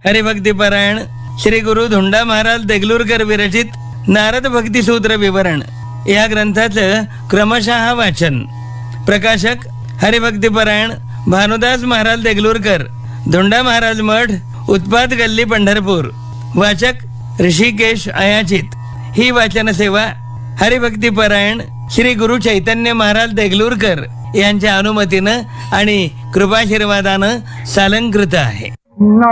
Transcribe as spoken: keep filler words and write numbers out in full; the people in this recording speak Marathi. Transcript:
हरिभक्तीपरायण श्री गुरु धोंडा महाराज देगलूरकर विरचित नारद भक्ती सूत्र विवरण या ग्रंथाचं क्रमशः वाचन. प्रकाशक हरिभक्तीपरायण भानुदास महाराज देगलूरकर, धोंडा महाराज मठ, उत्पात गल्ली, पंढरपूर. वाचक ऋषिकेश अयाचित. ही वाचन सेवा हरिभक्तीपरायण श्री गुरु चैतन्य महाराज देगलूरकर यांच्या अनुमतीनं आणि कृपाशीर्वादानं सालंकृत आहे.